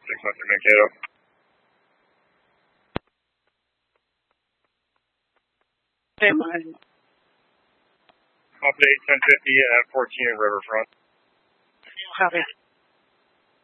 613 Mankato. Hey, mine. Update 1050 at 14 Riverfront. Copy.